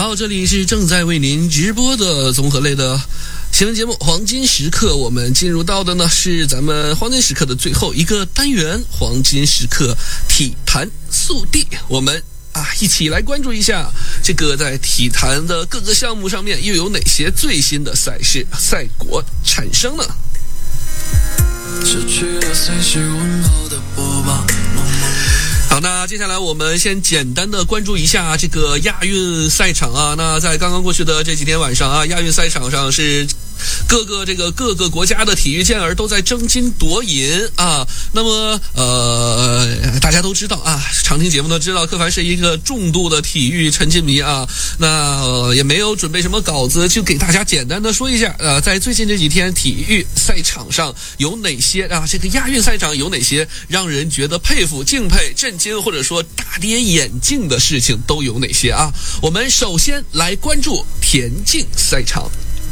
好，这里是正在为您直播的综合类的新闻节目《黄金时刻》，我们进入到的呢是咱们黄金时刻的最后一个单元——黄金时刻体坛速递。我们一起来关注一下这个在体坛的各个项目上面又有哪些最新的赛事赛果产生呢？失去了随时问候的播报。好，那接下来我们先简单的关注一下这个亚运赛场啊。那在刚刚过去的这几天晚上啊，亚运赛场上是各个国家的体育健儿都在争金夺银啊。那么大家都知道啊，常听节目都知道，柯凡是一个重度的体育沉浸迷啊。那也没有准备什么稿子，就给大家简单的说一下在最近这几天体育赛场上有哪些这个亚运赛场有哪些让人觉得佩服、敬佩、震惊或者说大跌眼镜的事情都有哪些啊？我们首先来关注田径赛场。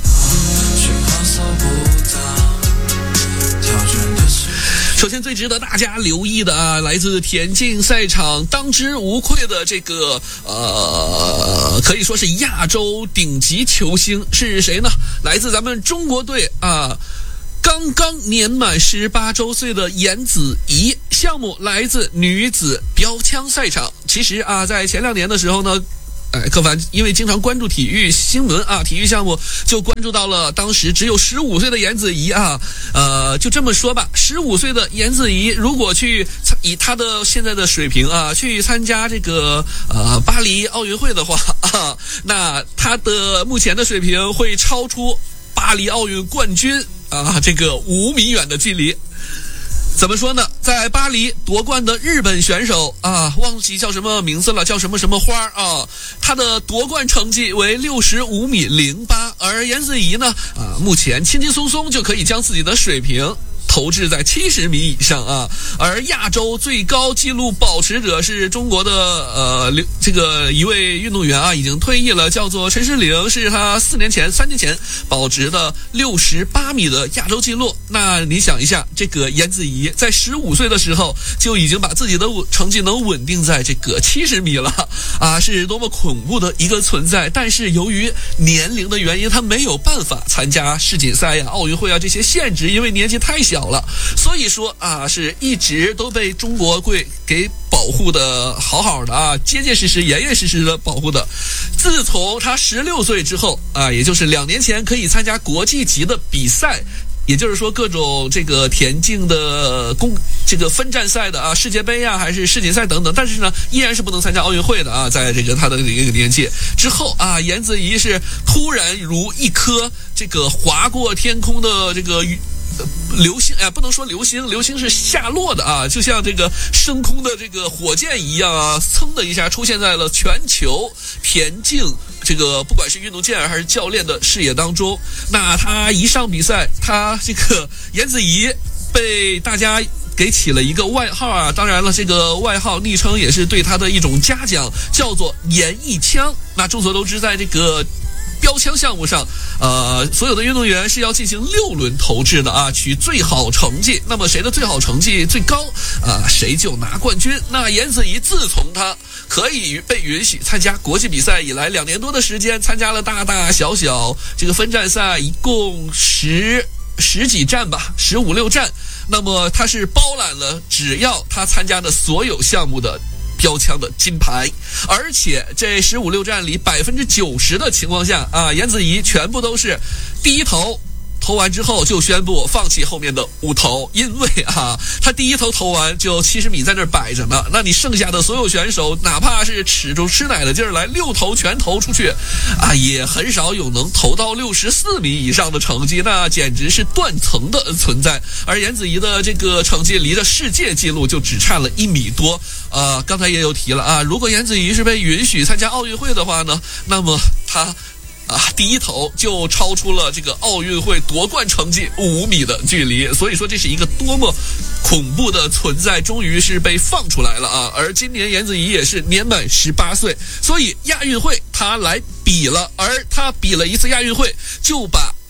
首先最值得大家留意的来自田径赛场当之无愧的这个可以说是亚洲顶级球星是谁呢？来自咱们中国队刚刚年满18周岁的颜子怡，项目来自女子标枪赛场。其实在前2年的时候呢，柯凡因为经常关注体育新闻体育项目，就关注到了当时只有15岁的颜子怡就这么说吧，15岁的颜子怡如果去以他的现在的水平去参加这个巴黎奥运会的话那他的目前的水平会超出巴黎奥运冠军这个5米远的距离。怎么说呢？在巴黎夺冠的日本选手忘记叫什么名字了，叫什么花他的夺冠成绩为65米08，而颜子怡呢目前轻轻松松就可以将自己的水平投掷在70米以上而亚洲最高纪录保持者是中国的这个一位运动员已经退役了，叫做陈诗玲，是他3年前保持的68米的亚洲纪录。那你想一下，这个颜子怡在15岁的时候就已经把自己的成绩能稳定在这个70米了是多么恐怖的一个存在。但是由于年龄的原因，他没有办法参加世锦赛奥运会这些限制，因为年纪太小了，所以说是一直都被中国队给保护的好好的结结实实、严严实实的保护的。自从他16岁之后也就是2年前可以参加国际级的比赛，也就是说各种这个田径的这个分站赛的世界杯还是世锦赛等等，但是呢依然是不能参加奥运会的在这个他的这个年纪之后颜子怡是突然如一颗这个划过天空的这个流星不能说流星是下落的就像这个升空的这个火箭一样噌的一下出现在了全球田径这个不管是运动健儿还是教练的视野当中。那他一上比赛，他这个颜子怡被大家给起了一个外号当然了，这个外号昵称也是对他的一种嘉奖，叫做颜一枪。那众所周知，在这个标枪项目上所有的运动员是要进行6轮投掷的取最好成绩，那么谁的最好成绩最高谁就拿冠军。那颜子怡自从他可以被允许参加国际比赛以来，2年多的时间参加了大大小小这个分站赛，一共十几站吧，15、16站。那么他是包揽了只要他参加的所有项目的标枪的金牌，而且这15、16站里90%的情况下颜子怡全部都是第一投完之后就宣布放弃后面的5投，因为他第一投投完就70米在那儿摆着呢，那你剩下的所有选手哪怕是使出吃奶的劲儿来6投全投出去也很少有能投到64米以上的成绩，那简直是断层的存在。而颜子怡的这个成绩离着世界纪录就只差了1米多刚才也有提了如果颜子怡是被允许参加奥运会的话呢，那么他第一投就超出了这个奥运会夺冠成绩5米的距离，所以说这是一个多么恐怖的存在，终于是被放出来了而今年颜子怡也是年满18岁，所以亚运会他来比了，而他比了一次亚运会就把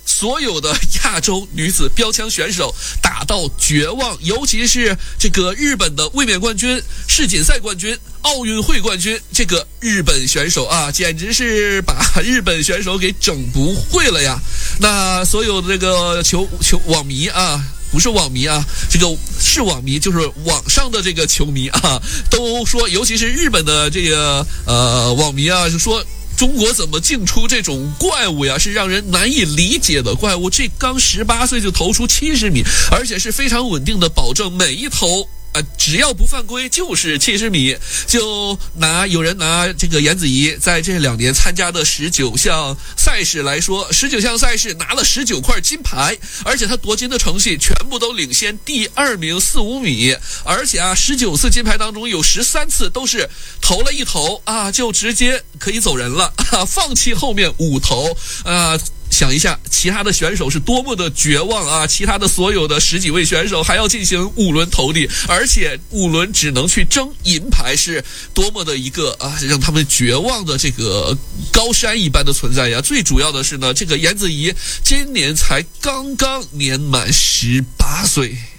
所有的亚洲女子标枪选手打到绝望，尤其是这个日本的卫冕冠军、世锦赛冠军、奥运会冠军，这个日本选手啊，简直是把日本选手给整不会了呀。那所有的这个球网迷啊，不是网迷啊，这个是网迷，就是网上的这个球迷啊，都说，尤其是日本的这个网迷啊，就说中国怎么净出这种怪物呀？是让人难以理解的怪物。这刚18岁就投出70米，而且是非常稳定的，保证每一投只要不犯规就是70米。就有人拿这个颜子怡在这2年参加的19项赛事来说，19项赛事拿了19块金牌，而且他夺金的成绩全部都领先第2名4-5米，而且19次金牌当中有13次都是投了一投就直接可以走人了放弃后面5投想一下，其他的选手是多么的绝望啊！其他的所有的10几位选手还要进行5轮投递，而且5轮只能去争银牌，是多么的一个让他们绝望的这个高山一般的存在呀！最主要的是呢，这个颜子怡今年才刚刚年满18岁。